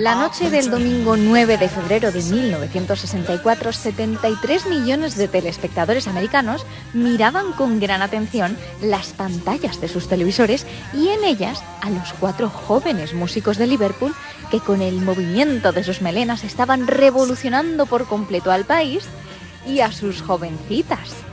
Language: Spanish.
La noche del domingo 9 de febrero de 1964, 73 millones de telespectadores americanos miraban con gran atención las pantallas de sus televisores y en ellas a los 4 jóvenes músicos de Liverpool que con el movimiento de sus melenas estaban revolucionando por completo al país y a sus jovencitas.